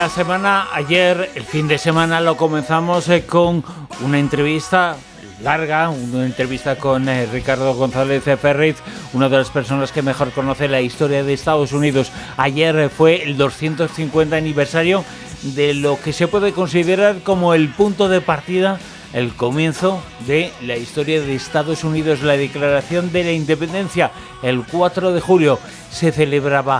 La semana, ayer, el fin de semana, lo comenzamos con una entrevista larga, una entrevista con Ricardo González Ferriz, una de las personas que mejor conoce la historia de Estados Unidos. Ayer fue el 250 aniversario de lo que se puede considerar como el punto de partida, el comienzo de la historia de Estados Unidos, la declaración de la independencia. El 4 de julio se celebraba